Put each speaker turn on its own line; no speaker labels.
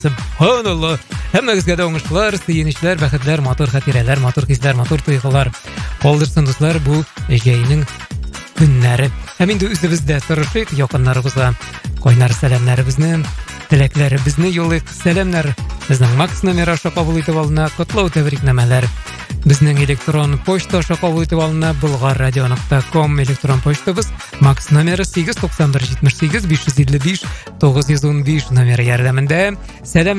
Subhanallah. Hammagizga да уңышлар, сөенечләр, бәхетләр, матур хатирәләр, матур хисләр, матур тойгылар. Калдырсын дуслар бу җәйнең көннәре. Һәм инде үзебез дә тырышыйк якыннарыбызга кайнар сәламнарыбызны, теләкләребезне юллыйк. Сәламнар безнең Макс номер аша кабул итеп алына, котлау тәбрикнамәләр. Безнең электрон почта аша кабул итеп алына, bulgarradio.com электрон почтабыз. Макс номеры 891 78 555 915 номеры ярдәмендә. Сәлам